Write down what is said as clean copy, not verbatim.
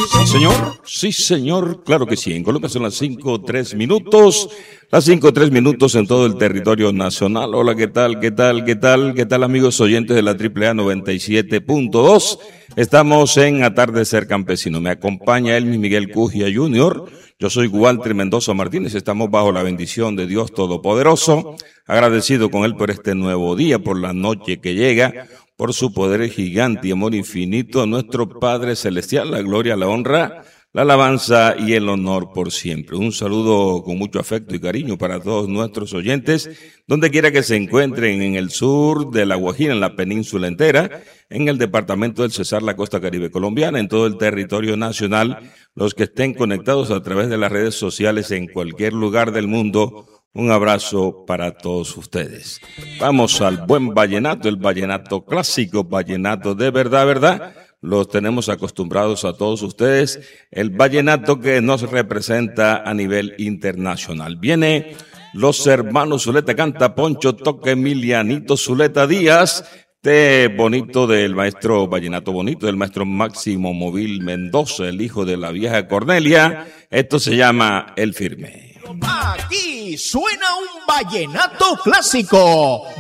Sí, señor, claro que sí. En Colombia son las 5:03. Las 5:03 en todo el territorio nacional. Hola, ¿qué tal? ¿Qué tal, amigos oyentes de la AAA 97.2? Estamos en Atardecer Campesino. Me acompaña Elmi Miguel Cujia Jr. Yo soy Walter Mendoza Martínez. Estamos bajo la bendición de Dios Todopoderoso. Agradecido con Él por este nuevo día, por la noche que llega, por su poder gigante y amor infinito a nuestro Padre Celestial. La gloria, la honra, la alabanza y el honor por siempre. Un saludo con mucho afecto y cariño para todos nuestros oyentes, donde quiera que se encuentren, en el sur de La Guajira, en la península entera, en el departamento del Cesar, la costa caribe colombiana, en todo el territorio nacional, los que estén conectados a través de las redes sociales en cualquier lugar del mundo. Un abrazo para todos ustedes. Vamos al buen vallenato, el vallenato clásico, vallenato de verdad. Los tenemos acostumbrados a todos ustedes, el vallenato que nos representa a nivel internacional. Viene los hermanos Zuleta, canta Poncho Toque, Emilianito Zuleta Díaz, bonito del maestro vallenato bonito, del maestro Máximo Móvil Mendoza, el hijo de la vieja Cornelia. Esto se llama El Firme. Aquí suena un vallenato clásico.